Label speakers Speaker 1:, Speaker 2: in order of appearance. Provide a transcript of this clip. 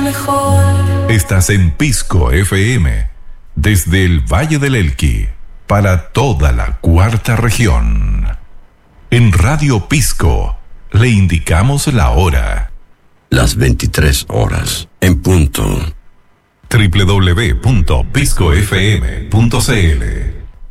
Speaker 1: mejor.
Speaker 2: Estás en Pisco FM, desde el Valle del Elqui, para toda la cuarta región. En Radio Pisco, le indicamos la hora.
Speaker 3: Las 23 horas, en punto.
Speaker 2: www.piscofm.cl